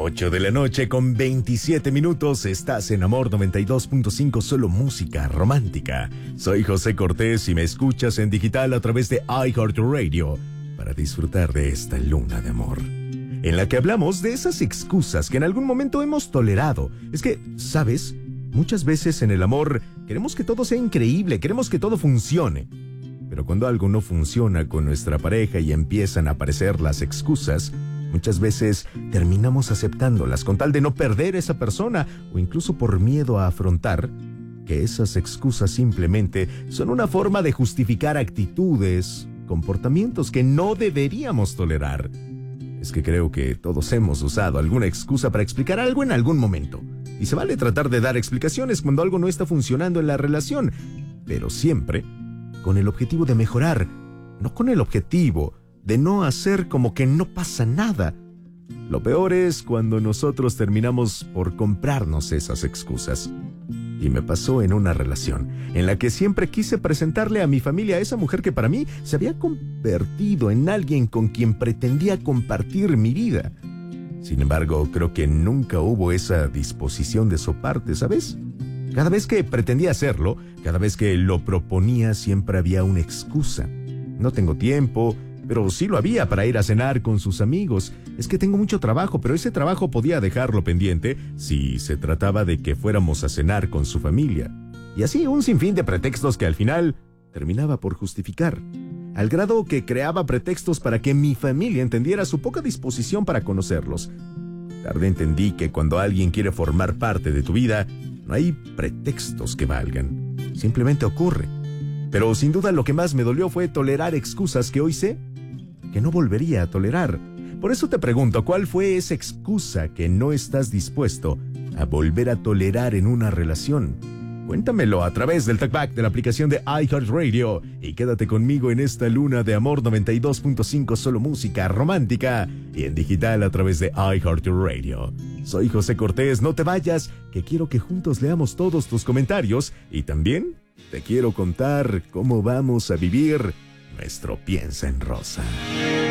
8 de la noche con 27 minutos, estás en Amor 92.5, solo música romántica. Soy José Cortés y me escuchas en digital a través de iHeartRadio para disfrutar de esta luna de amor, en la que hablamos de esas excusas que en algún momento hemos tolerado. Es que, ¿sabes? Muchas veces en el amor queremos que todo sea increíble, queremos que todo funcione. Pero cuando algo no funciona con nuestra pareja y empiezan a aparecer las excusas, muchas veces terminamos aceptándolas con tal de no perder a esa persona o incluso por miedo a afrontar que esas excusas simplemente son una forma de justificar actitudes, comportamientos que no deberíamos tolerar. Es que creo que todos hemos usado alguna excusa para explicar algo en algún momento. Y se vale tratar de dar explicaciones cuando algo no está funcionando en la relación, pero siempre con el objetivo de mejorar, no con el objetivo de no hacer como que no pasa nada. Lo peor es cuando nosotros terminamos por comprarnos esas excusas. Y me pasó en una relación en la que siempre quise presentarle a mi familia a esa mujer que para mí se había convertido en alguien con quien pretendía compartir mi vida. Sin embargo, creo que nunca hubo esa disposición de su parte, ¿sabes? Cada vez que pretendía hacerlo, cada vez que lo proponía, siempre había una excusa. No tengo tiempo, pero sí lo había para ir a cenar con sus amigos. Es que tengo mucho trabajo, pero ese trabajo podía dejarlo pendiente si se trataba de que fuéramos a cenar con su familia. Y así un sinfín de pretextos que al final terminaba por justificar. Al grado que creaba pretextos para que mi familia entendiera su poca disposición para conocerlos. Tarde entendí que cuando alguien quiere formar parte de tu vida, no hay pretextos que valgan. Simplemente ocurre. Pero sin duda lo que más me dolió fue tolerar excusas que hoy sé que no volvería a tolerar. Por eso te pregunto, ¿cuál fue esa excusa que no estás dispuesto a volver a tolerar en una relación? Cuéntamelo a través del talkback de la aplicación de iHeartRadio y quédate conmigo en esta luna de amor 92.5, solo música romántica y en digital a través de iHeartRadio. Soy José Cortés, no te vayas, que quiero que juntos leamos todos tus comentarios y también te quiero contar cómo vamos a vivir nuestro Piensa en Rosa.